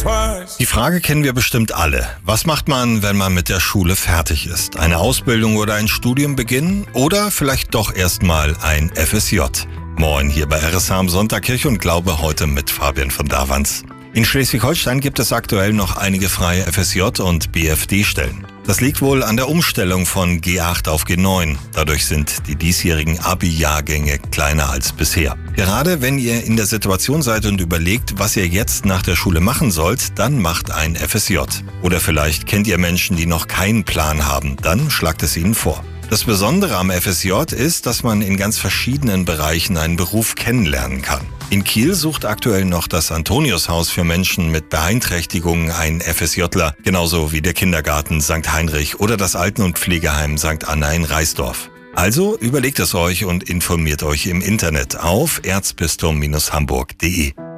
Die Frage kennen wir bestimmt alle. Was macht man, wenn man mit der Schule fertig ist? Eine Ausbildung oder ein Studium beginnen? Oder vielleicht doch erstmal ein FSJ? Moin, hier bei RSH am Sonntag Kirche und Glaube, heute mit Fabian von Davans. In Schleswig-Holstein gibt es aktuell noch einige freie FSJ- und BFD-Stellen. Das liegt wohl an der Umstellung von G8 auf G9. Dadurch sind die diesjährigen Abi-Jahrgänge kleiner als bisher. Gerade wenn ihr in der Situation seid und überlegt, was ihr jetzt nach der Schule machen sollt, dann macht ein FSJ. Oder vielleicht kennt ihr Menschen, die noch keinen Plan haben, dann schlagt es ihnen vor. Das Besondere am FSJ ist, dass man in ganz verschiedenen Bereichen einen Beruf kennenlernen kann. In Kiel sucht aktuell noch das Antoniushaus für Menschen mit Beeinträchtigungen einen FSJler, genauso wie der Kindergarten St. Heinrich oder das Alten- und Pflegeheim St. Anna in Reisdorf. Also überlegt es euch und informiert euch im Internet auf erzbistum-hamburg.de.